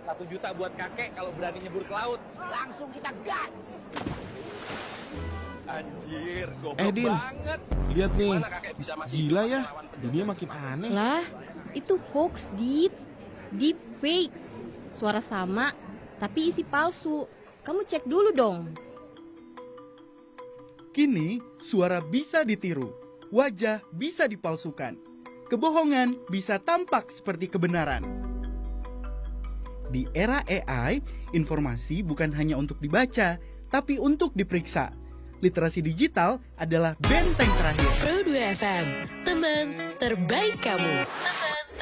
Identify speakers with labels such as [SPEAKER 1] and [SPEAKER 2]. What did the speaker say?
[SPEAKER 1] 1 juta buat kakek kalau berani nyebur ke laut.
[SPEAKER 2] Langsung kita gas.
[SPEAKER 1] Anjir, goblok
[SPEAKER 3] Din,
[SPEAKER 1] banget.
[SPEAKER 3] lihat nih.
[SPEAKER 1] Mana kakek bisa masih
[SPEAKER 3] Gila ya,
[SPEAKER 1] melawan penjajah
[SPEAKER 3] dunia makin aneh.
[SPEAKER 4] Lah, itu hoax, deep fake. Suara sama, tapi isi palsu. Kamu cek dulu dong.
[SPEAKER 5] Kini, suara bisa ditiru, wajah bisa dipalsukan, kebohongan bisa tampak seperti kebenaran. Di era AI, informasi bukan hanya untuk dibaca, tapi untuk diperiksa. Literasi digital adalah benteng terakhir.
[SPEAKER 6] Pro 2 FM, teman terbaik kamu.